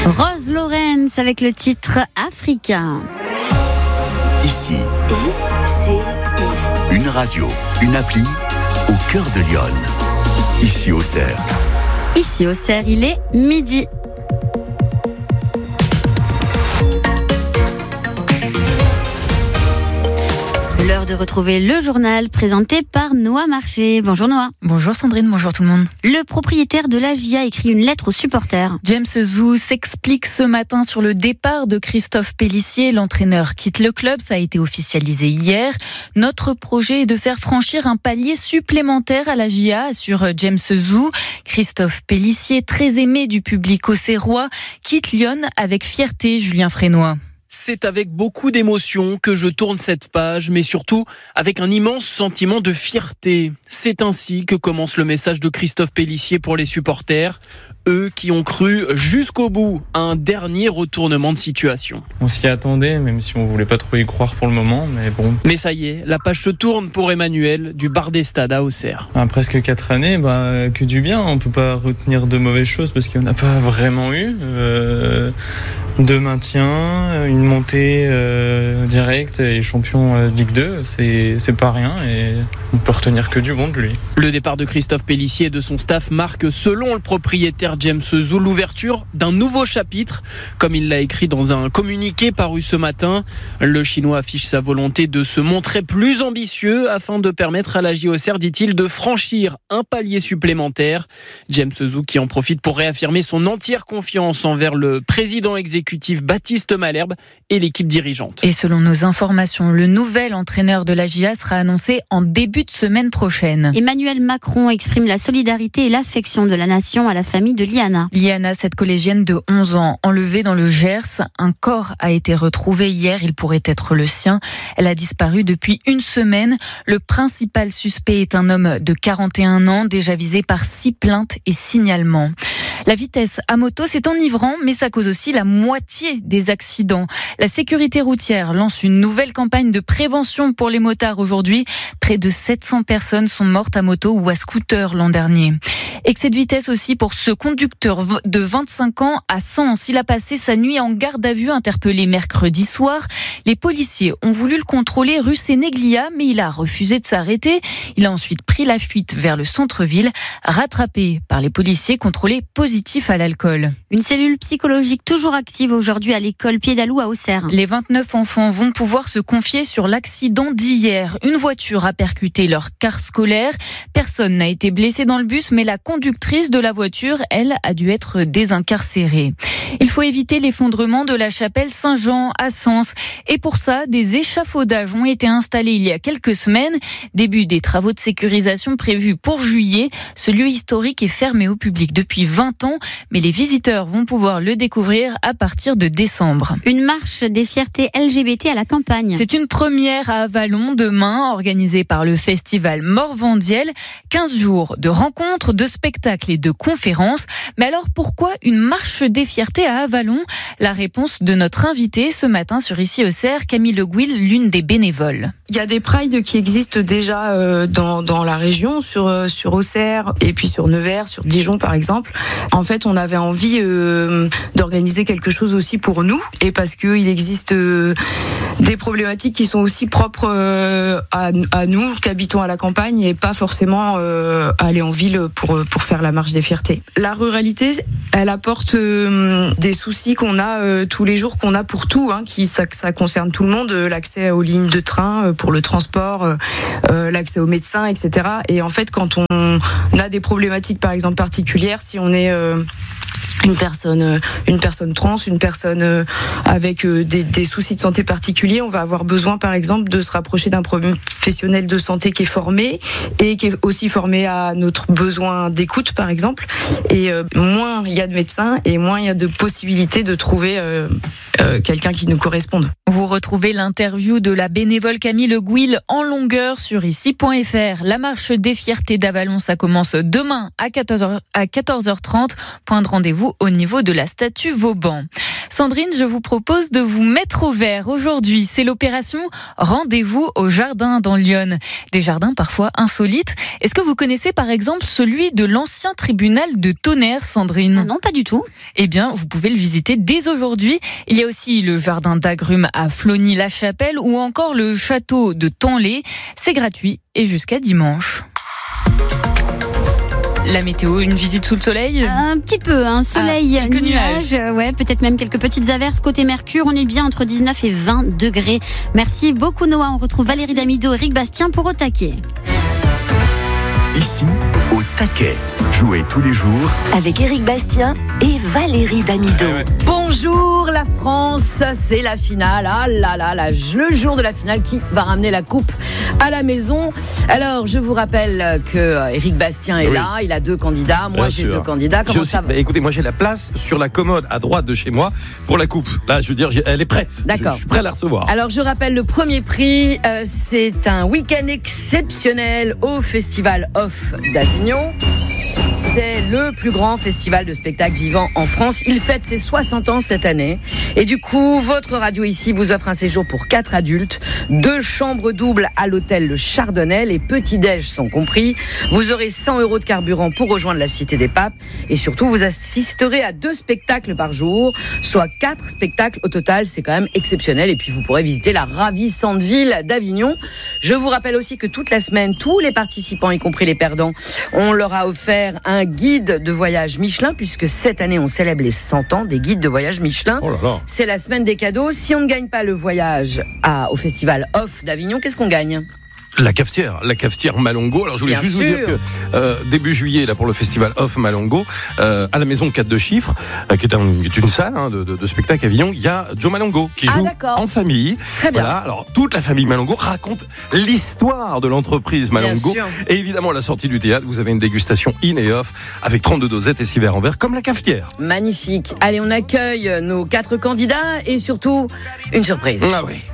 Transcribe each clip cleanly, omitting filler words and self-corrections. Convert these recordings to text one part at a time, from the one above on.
Rose Lawrence avec le titre Africain. Ici, une radio, une appli au cœur de Lyon. Ici Auxerre. Ici Auxerre, il est midi. L'heure de retrouver le journal présenté par Noah Marché. Bonjour Noah. Bonjour Sandrine, bonjour tout le monde. Le propriétaire de l'AGIA écrit une lettre aux supporters. James Zou s'explique ce matin sur le départ de Christophe Pélissier. L'entraîneur quitte le club, ça a été officialisé hier. Notre projet est de faire franchir un palier supplémentaire à l'AGIA, assure James Zou. Christophe Pélissier, très aimé du public auxerrois, quitte Lyon avec fierté, Julien Frénois. C'est avec beaucoup d'émotion que je tourne cette page, mais surtout avec un immense sentiment de fierté. C'est ainsi que commence le message de Christophe Pélissier pour les supporters, eux qui ont cru jusqu'au bout à un dernier retournement de situation. On s'y attendait, même si on voulait pas trop y croire pour le moment, mais bon. Mais ça y est, la page se tourne pour Emmanuel du bar des Stades à Auxerre. Presque 4 années, que du bien. On peut pas retenir de mauvaises choses parce qu'il n'y en a pas vraiment eu. De maintien, une montée directe et champion de Ligue 2, c'est pas rien et on peut retenir que du bon de lui. Le départ de Christophe Pélissier et de son staff marque, selon le propriétaire James Zou, l'ouverture d'un nouveau chapitre. Comme il l'a écrit dans un communiqué paru ce matin, le Chinois affiche sa volonté de se montrer plus ambitieux afin de permettre à l'AGIA Auxerre, dit-il, de franchir un palier supplémentaire. James Zou qui en profite pour réaffirmer son entière confiance envers le président exécutif Baptiste Malherbe et l'équipe dirigeante. Et selon nos informations, le nouvel entraîneur de l'AGIA sera annoncé en début de semaine prochaine. Emmanuel Macron exprime la solidarité et l'affection de la nation à la famille de Liana. Liana, cette collégienne de 11 ans, enlevée dans le Gers, un corps a été retrouvé hier, il pourrait être le sien. Elle a disparu depuis une semaine. Le principal suspect est un homme de 41 ans, déjà visé par 6 plaintes et signalements. La vitesse à moto, c'est enivrant, mais ça cause aussi la moitié des accidents. La sécurité routière lance une nouvelle campagne de prévention pour les motards aujourd'hui. Près de 700 personnes sont mortes à moto ou à scooter l'an dernier. Excès de vitesse aussi pour ce conducteur de 25 ans à Sens. Il a passé sa nuit en garde à vue, interpellé mercredi soir. Les policiers ont voulu le contrôler rue Sénéglia, mais il a refusé de s'arrêter. Il a ensuite pris la fuite vers le centre-ville, rattrapé par les policiers contrôlés positifs à l'alcool. Une cellule psychologique toujours active aujourd'hui à l'école Pied-d'Alou à Auxerre. Les 29 enfants vont pouvoir se confier sur l'accident d'hier. Une voiture a percuté leur car scolaire. Personne n'a été blessé dans le bus, mais la conductrice de la voiture, elle, a dû être désincarcérée. Il faut éviter l'effondrement de la chapelle Saint-Jean à Sens. Et pour ça, des échafaudages ont été installés il y a quelques semaines. Début des travaux de sécurisation prévus pour juillet. Ce lieu historique est fermé au public depuis 20 ans, mais les visiteurs vont pouvoir le découvrir à partir de décembre. Une marche des fiertés LGBT à la campagne. C'est une première à Avallon demain, organisée par le festival Morvandiel. 15 jours de rencontres, de spectacles et de conférences. Mais alors pourquoi une marche des fiertés à Avallon ? La réponse de notre invitée ce matin sur Ici Auxerre, Camille Le Gouil, l'une des bénévoles. Il y a des prides qui existent déjà dans la région, sur Auxerre et puis sur Nevers, sur Dijon par exemple. En fait, on avait envie d'organiser quelque chose aussi pour nous et parce qu'il existe des problématiques qui sont aussi propres à nous qui habitons à la campagne et pas forcément aller en ville pour faire la marche des fiertés. La ruralité, elle apporte des soucis qu'on a tous les jours, qu'on a pour tout, ça concerne tout le monde, l'accès aux lignes de train pour le transport, l'accès aux médecins, etc. Et en fait, quand on a des problématiques, par exemple particulières, si on est une personne trans, une personne avec des soucis de santé particuliers, on va avoir besoin par exemple de se rapprocher d'un professionnel de santé qui est formé et qui est aussi formé à notre besoin d'écoute par exemple. Et moins il y a de médecins et moins il y a de possibilités de trouver quelqu'un qui nous corresponde. Vous retrouvez l'interview de la bénévole Camille Le Gouil en longueur sur ici.fr. La marche des fiertés d'Avallon, ça commence demain à 14h30. Point de rendez-vous au niveau de la statue Vauban. Sandrine, je vous propose de vous mettre au vert. Aujourd'hui, c'est l'opération Rendez-vous au jardin dans Lyon. Des jardins parfois insolites. Est-ce que vous connaissez par exemple celui de l'ancien tribunal de Tonnerre, Sandrine ? Ah non, pas du tout. Eh bien, vous pouvez le visiter dès aujourd'hui. Il y a aussi le jardin d'agrumes à Flony-la-Chapelle ou encore le château de Tanlay. C'est gratuit et jusqu'à dimanche. La météo, une visite sous le soleil ? Un petit peu, soleil, quelques nuages. Ouais, peut-être même quelques petites averses. Côté Mercure, on est bien entre 19 et 20 degrés. Merci beaucoup Noah. On retrouve Valérie Damido, Eric Bastien pour Au Taquet. Ici, au taquet. Jouez tous les jours avec Eric Bastien et Valérie Damido. Bonjour la France, c'est la finale. Ah là là, le jour de la finale qui va ramener la coupe à la maison. Alors, je vous rappelle que Eric Bastien est là, il a 2 candidats. Moi, j'ai 2 candidats. Comment ça va ? Écoutez, moi j'ai la place sur la commode à droite de chez moi pour la coupe. Là, je veux dire, elle est prête. D'accord. Je suis prêt à la recevoir. Alors, je rappelle le premier prix, c'est un week-end exceptionnel au Festival Off d'Avignon. C'est le plus grand festival de spectacles vivants en France. Il fête ses 60 ans cette année. Et du coup, votre radio ici vous offre un séjour pour 4 adultes, 2 chambres doubles à l'hôtel Le Chardonnay. Les petits-déj sont compris. Vous aurez 100 € de carburant pour rejoindre la Cité des Papes. Et surtout, vous assisterez à 2 spectacles par jour, soit 4 spectacles au total. C'est quand même exceptionnel. Et puis, vous pourrez visiter la ravissante ville d'Avignon. Je vous rappelle aussi que toute la semaine, tous les participants, y compris les perdants, on leur a offert un guide de voyage Michelin, puisque cette année on célèbre les 100 ans des guides de voyage Michelin. Oh là là. C'est la semaine des cadeaux. Si on ne gagne pas le voyage au Festival Off d'Avignon, qu'est-ce qu'on gagne ? La cafetière Malongo. Alors je voulais juste vous dire que début juillet là pour le festival Off Malongo, à la maison 4 de chiffres, qui est une salle de spectacle à Avignon, il y a Joe Malongo qui joue en famille. Très bien. Voilà, alors toute la famille Malongo raconte l'histoire de l'entreprise Malongo. Et évidemment à la sortie du théâtre, vous avez une dégustation in et off avec 32 dosettes et 6 verres en verre comme la cafetière. Magnifique. Allez, on accueille nos 4 candidats et surtout une surprise. Ah oui.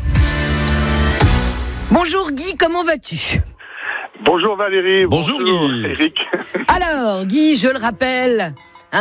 Bonjour Guy, comment vas-tu ? Bonjour Valérie. Bonjour Guy. Eric. Alors Guy, je le rappelle,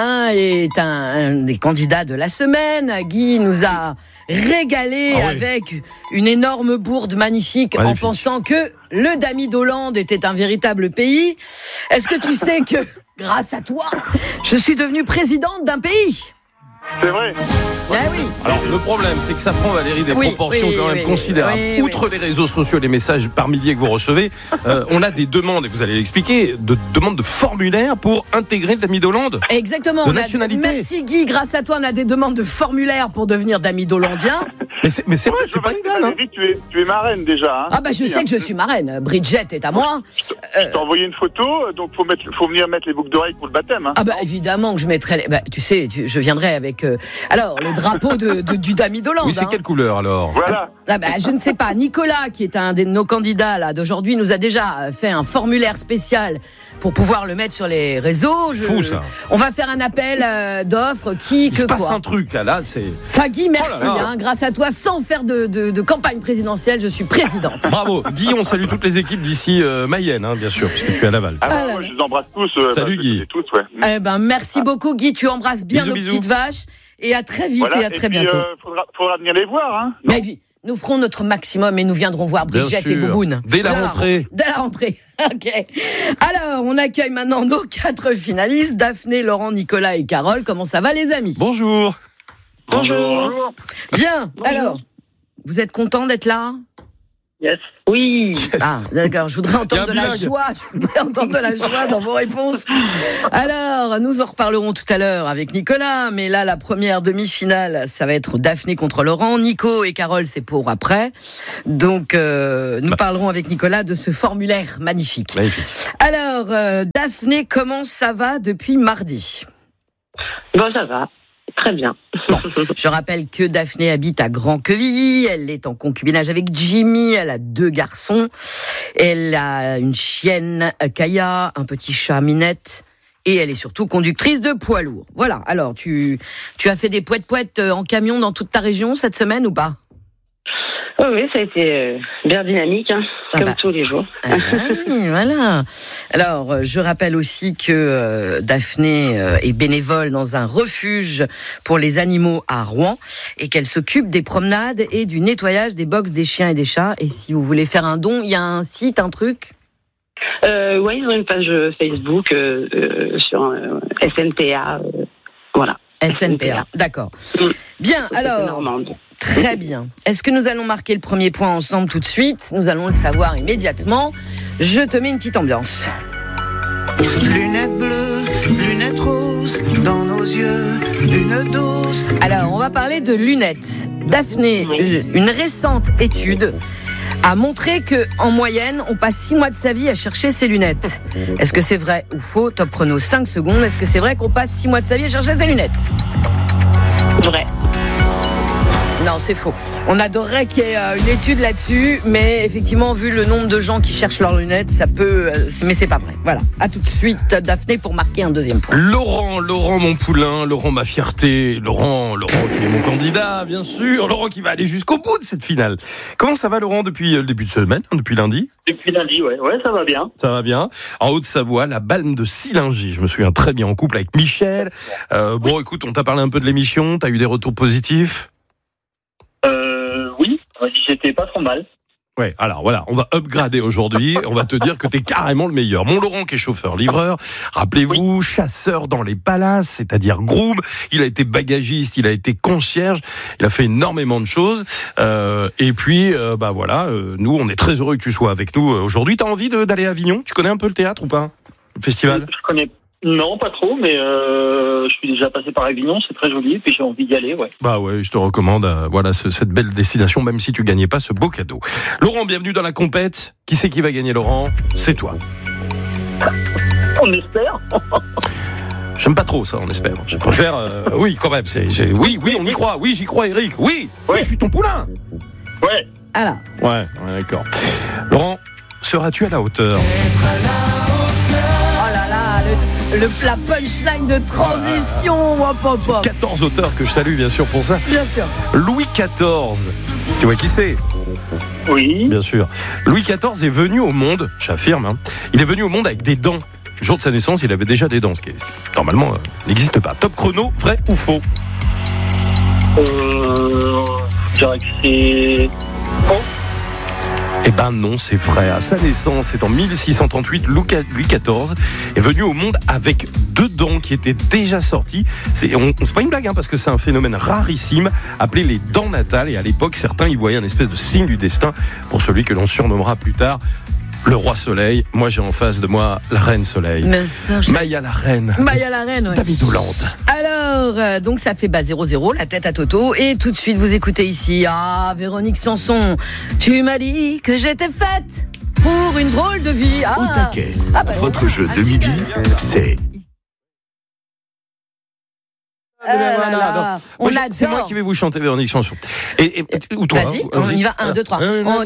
est un des candidats de la semaine. Guy nous a régalé avec une énorme bourde magnifique en pensant que le Dami d'Hollande était un véritable pays. Est-ce que tu sais que, grâce à toi, je suis devenue présidente d'un pays ? C'est vrai. Ah oui. Alors le problème, c'est que ça prend Valérie des proportions quand même considérables. Outre les réseaux sociaux, les messages par milliers que vous recevez, on a des demandes, et vous allez l'expliquer, de demandes de formulaires pour intégrer le Dami d'Hollande. Exactement. De nationalité. Merci Guy, grâce à toi, on a des demandes de formulaires pour devenir Dami d'Hollandien. mais c'est vrai, c'est pas une vanne. Valérie, tu es marraine déjà. Hein. Ah bah je sais que je suis marraine. Bridget est à moi. Je t'ai envoyé une photo, donc faut venir mettre les boucles d'oreilles pour le baptême. Hein. Ah bah évidemment que je mettrai. Tu sais, je viendrai avec. Alors le drapeau du Dami d'Hollande. Oui, c'est quelle couleur alors ? Voilà. Ah bah, je ne sais pas. Nicolas, qui est un de nos candidats là d'aujourd'hui, nous a déjà fait un formulaire spécial pour pouvoir le mettre sur les réseaux. Fou ça. On va faire un appel d'offres. Il se passe un truc là, c'est. Enfin Guy, merci. Grâce à toi, sans faire de campagne présidentielle, je suis présidente. Bravo. Guy, on salue toutes les équipes d'ici Mayenne, bien sûr, puisque tu es à Laval. Moi, je les embrasse tous. Salut Guy. Tous, merci beaucoup Guy. Tu embrasses bien nos petites vaches. Et à très vite et à très bientôt. Faudra venir les voir. Hein. Mais nous ferons notre maximum et nous viendrons voir Bridget et Bouboune. Dès la rentrée. Dès la rentrée. Ok. Alors, on accueille maintenant nos 4 finalistes, Daphné, Laurent, Nicolas et Carole. Comment ça va les amis ? Bonjour. Bonjour. Bien. Bonjour. Alors, vous êtes contents d'être là ? Yes. Oui. Ah, d'accord. Je voudrais entendre de la joie. Je voudrais entendre de la joie dans vos réponses. Alors, nous en reparlerons tout à l'heure avec Nicolas. Mais là, la première demi-finale, ça va être Daphné contre Laurent. Nico et Carole, c'est pour après. Donc, nous parlerons avec Nicolas de ce formulaire magnifique. Alors, Daphné, comment ça va depuis mardi ? Bon, ça va. Très bien. Bon, je rappelle que Daphné habite à Grand-Quevilly, elle est en concubinage avec Jimmy, elle a 2 garçons, elle a une chienne Kaya, un petit chat Minette, et elle est surtout conductrice de poids lourd. Voilà, alors tu as fait des poètes en camion dans toute ta région cette semaine ou pas ? Oui, ça a été bien dynamique, comme tous les jours. Oui, voilà. Alors, je rappelle aussi que Daphné est bénévole dans un refuge pour les animaux à Rouen et qu'elle s'occupe des promenades et du nettoyage des box des chiens et des chats. Et si vous voulez faire un don, il y a un site, un truc ? Oui, ils ont une page Facebook sur SNPA. Voilà. SNPA, d'accord. Bien, alors... Très bien. Est-ce que nous allons marquer le premier point ensemble tout de suite ? Nous allons le savoir immédiatement. Je te mets une petite ambiance. Lunettes bleues, lunettes roses, dans nos yeux, une dose. Alors, on va parler de lunettes. Daphné, une récente étude a montré qu'en moyenne, on passe 6 mois de sa vie à chercher ses lunettes. Est-ce que c'est vrai ou faux ? Top chrono, 5 secondes. Est-ce que c'est vrai qu'on passe 6 mois de sa vie à chercher ses lunettes ? Vrai. Non, c'est faux. On adorerait qu'il y ait une étude là-dessus, mais effectivement, vu le nombre de gens qui cherchent leurs lunettes, ça peut... mais c'est pas vrai. Voilà. À tout de suite, Daphné, pour marquer un deuxième point. Laurent mon poulain, Laurent ma fierté, Laurent qui est mon candidat, bien sûr, Laurent qui va aller jusqu'au bout de cette finale. Comment ça va, Laurent, depuis le début de semaine, depuis lundi ? Depuis lundi, ouais, ça va bien. Ça va bien. En Haute-Savoie, la Balme de Sillingy, je me souviens très bien, en couple avec Michel. Bon, écoute, on t'a parlé un peu de l'émission, t'as eu des retours positifs ? Oui, j'étais pas trop mal. Ouais, alors voilà, on va upgrader aujourd'hui, on va te dire que t'es carrément le meilleur. Mon Laurent qui est chauffeur-livreur, rappelez-vous, chasseur dans les palaces, c'est-à-dire groom, il a été bagagiste, il a été concierge, il a fait énormément de choses, et puis, voilà, nous on est très heureux que tu sois avec nous aujourd'hui. T'as envie d'aller à Avignon ? Tu connais un peu le théâtre ou pas ? Le festival ? Je connais. Non, pas trop, mais je suis déjà passé par Avignon, c'est très joli, et puis j'ai envie d'y aller, ouais. Bah ouais, je te recommande cette belle destination, même si tu gagnais pas ce beau cadeau. Laurent, bienvenue dans la compète. Qui c'est qui va gagner, Laurent ? C'est toi. On espère. J'aime pas trop ça, on espère. Je préfère, oui, quand même. Oui, on y croit. Oui, j'y crois, Eric. Oui, je suis ton poulain. Ouais. Alors. Ouais, d'accord. Laurent, seras-tu à la hauteur ? La punchline de transition, 14 auteurs que je salue bien sûr pour ça. Bien sûr. Louis XIV, tu vois qui c'est ? Oui. Bien sûr. Louis XIV est venu au monde, j'affirme, il est venu au monde avec des dents. Le jour de sa naissance, il avait déjà des dents, ce qui normalement n'existe pas. Top chrono, vrai ou faux ? Je dirais que c'est faux. Eh ben non, c'est vrai. À sa naissance, c'est en 1638, Louis XIV est venu au monde avec 2 dents qui étaient déjà sorties. C'est pas une blague, parce que c'est un phénomène rarissime appelé les dents natales. Et à l'époque, certains y voyaient un espèce de signe du destin pour celui que l'on surnommera plus tard le roi Soleil. Moi, j'ai en face de moi la reine Soleil. Maya la reine. Ouais. Damidoland. Alors, donc ça fait 0-0, la tête à Toto. Et tout de suite, vous écoutez ici, Véronique Sanson. Tu m'as dit que j'étais faite pour une drôle de vie. Au taquet. Votre jeu de midi, c'est... On adore. C'est moi qui vais vous chanter, Véronique Sanson. Ou toi. Vas-y, on y va. 1, 2, 3.